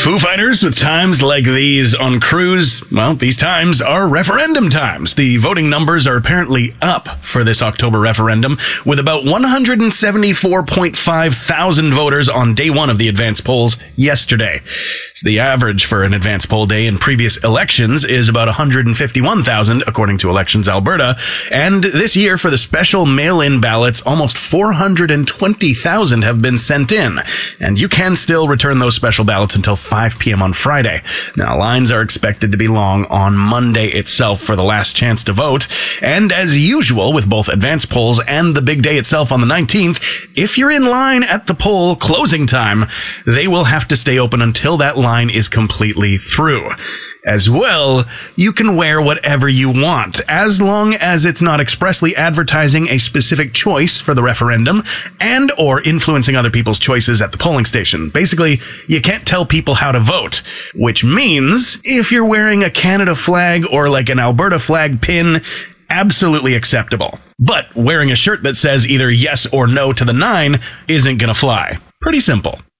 Foo Fighters, with times like these on cruise, well, these times are referendum times. The voting numbers are apparently up for this October referendum, with about 174.5 thousand voters on day one of the advance polls yesterday. So the average for an advance poll day in previous elections is about 151,000, according to Elections Alberta. And this year, for the special mail-in ballots, almost 420,000 have been sent in. And you can still return those special ballots until 5 p.m. on Friday. Now, lines are expected to be long on Monday itself for the last chance to vote. And as usual, with both advance polls and the big day itself on the 19th, if you're in line at the poll closing time, they will have to stay open until that line is completely through. As well, you can wear whatever you want, as long as it's not expressly advertising a specific choice for the referendum and or influencing other people's choices at the polling station. Basically, you can't tell people how to vote, which means if you're wearing a Canada flag or like an Alberta flag pin, absolutely acceptable. But wearing a shirt that says either yes or no to the 9 isn't gonna fly. Pretty simple.